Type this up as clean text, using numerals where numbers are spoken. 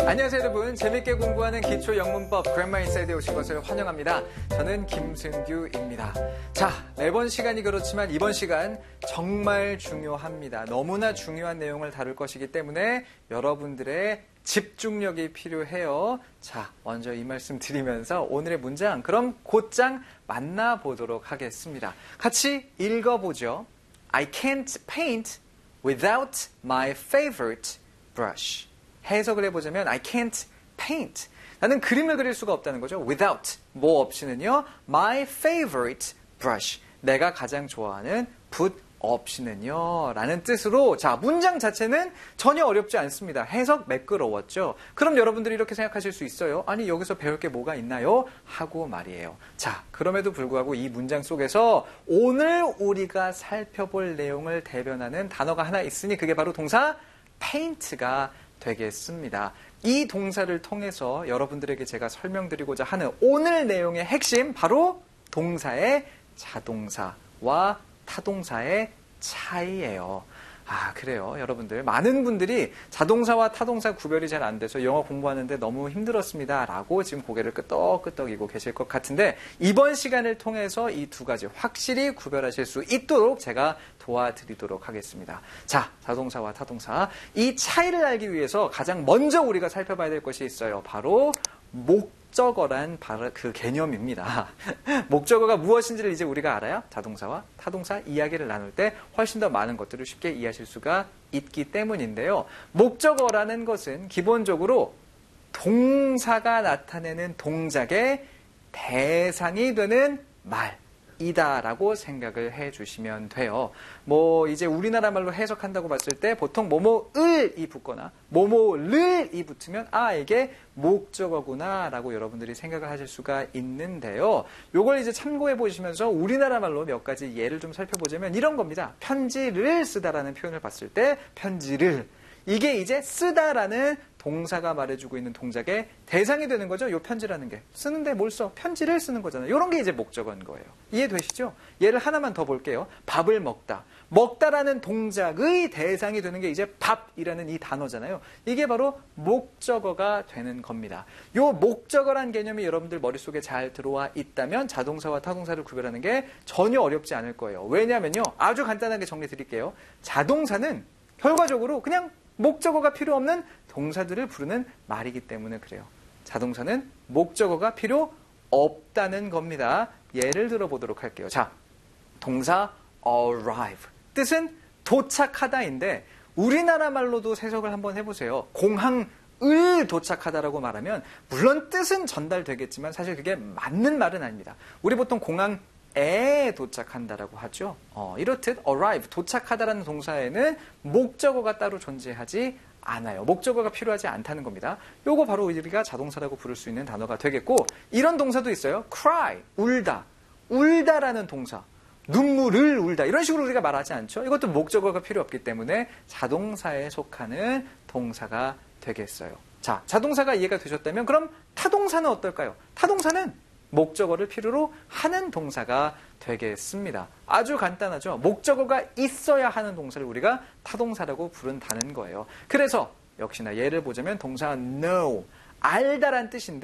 안녕하세요 여러분. 재밌게 공부하는 기초 영문법 Grammar Inside에 오신 것을 환영합니다. 저는 김승규입니다. 자, 매번 시간이 그렇지만 이번 시간 정말 중요합니다. 너무나 중요한 내용을 다룰 것이기 때문에 여러분들의 집중력이 필요해요. 자, 먼저 이 말씀 드리면서 오늘의 문장 그럼 곧장 만나보도록 하겠습니다. 같이 읽어보죠. I can't paint without my favorite brush. 해석을 해보자면 I can't paint. 나는 그림을 그릴 수가 없다는 거죠. Without, 뭐 없이는요. My favorite brush. 내가 가장 좋아하는 붓 없이는요. 라는 뜻으로 자 문장 자체는 전혀 어렵지 않습니다. 해석 매끄러웠죠. 그럼 여러분들이 이렇게 생각하실 수 있어요. 아니 여기서 배울 게 뭐가 있나요? 하고 말이에요. 자 그럼에도 불구하고 이 문장 속에서 오늘 우리가 살펴볼 내용을 대변하는 단어가 하나 있으니 그게 바로 동사 paint가 되겠습니다. 이 동사를 통해서 여러분들에게 제가 설명드리고자 하는 오늘 내용의 핵심 바로 동사의 자동사와 타동사의 차이예요. 아 그래요 여러분들 많은 분들이 자동사와 타동사 구별이 잘 안 돼서 영어 공부하는데 너무 힘들었습니다 라고 지금 고개를 끄덕끄덕이고 계실 것 같은데 이번 시간을 통해서 이 두 가지 확실히 구별하실 수 있도록 제가 도와드리도록 하겠습니다. 자 자동사와 타동사 이 차이를 알기 위해서 가장 먼저 우리가 살펴봐야 될 것이 있어요. 바로 목적어란 바로 그 개념입니다. 목적어가 무엇인지를 이제 우리가 알아야 자동사와 타동사 이야기를 나눌 때 훨씬 더 많은 것들을 쉽게 이해하실 수가 있기 때문인데요. 목적어라는 것은 기본적으로 동사가 나타내는 동작의 대상이 되는 말이다라고 생각을 해주시면 돼요. 뭐 이제 우리나라 말로 해석한다고 봤을 때 보통 뭐뭐을이 붙거나 뭐뭐를이 붙으면 아 이게 목적어구나 라고 여러분들이 생각을 하실 수가 있는데요. 요걸 이제 참고해 보시면서 우리나라 말로 몇 가지 예를 좀 살펴보자면 이런 겁니다. 편지를 쓰다라는 표현을 봤을 때 편지를 이게 이제 쓰다라는 동사가 말해주고 있는 동작의 대상이 되는 거죠. 요 편지라는 게. 쓰는데 뭘 써? 편지를 쓰는 거잖아요. 요런 게 이제 목적어인 거예요. 이해되시죠? 예를 하나만 더 볼게요. 밥을 먹다. 먹다라는 동작의 대상이 되는 게 이제 밥이라는 이 단어잖아요. 이게 바로 목적어가 되는 겁니다. 요 목적어란 개념이 여러분들 머릿속에 잘 들어와 있다면 자동사와 타동사를 구별하는 게 전혀 어렵지 않을 거예요. 왜냐면요. 아주 간단하게 정리 드릴게요. 자동사는 결과적으로 그냥 목적어가 필요 없는 동사들을 부르는 말이기 때문에 그래요. 자동사는 목적어가 필요 없다는 겁니다. 예를 들어보도록 할게요. 자, 동사 arrive. 뜻은 도착하다인데 우리나라 말로도 해석을 한번 해보세요. 공항을 도착하다라고 말하면 물론 뜻은 전달되겠지만 사실 그게 맞는 말은 아닙니다. 우리 보통 공항에 도착한다라고 하죠. 이렇듯 arrive, 도착하다라는 동사에는 목적어가 따로 존재하지 않아요. 목적어가 필요하지 않다는 겁니다. 요거 바로 우리가 자동사라고 부를 수 있는 단어가 되겠고 이런 동사도 있어요. cry, 울다. 울다라는 동사. 눈물을 울다. 이런 식으로 우리가 말하지 않죠. 이것도 목적어가 필요 없기 때문에 자동사에 속하는 동사가 되겠어요. 자, 자동사가 이해가 되셨다면 그럼 타동사는 어떨까요? 타동사는 목적어를 필요로 하는 동사가 되겠습니다. 아주 간단하죠. 목적어가 있어야 하는 동사를 우리가 타동사라고 부른다는 거예요. 그래서 역시나 예를 보자면 동사 know, 알다란 뜻인데